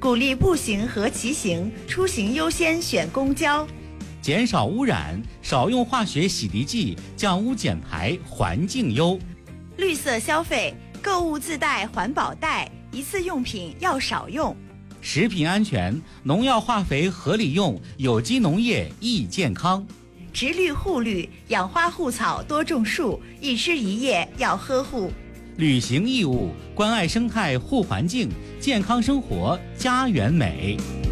鼓励步行和骑行，出行优先选公交。 减少污染，少用化学洗涤剂，降污减排，环境优。 绿色消费，购物自带环保袋，一次用品要少用。 食品安全，农药化肥合理用，有机农业益健康。 植绿护绿，养花护草多种树，一枝一叶要呵护。 履行义务，关爱生态护环境，健康生活家园美。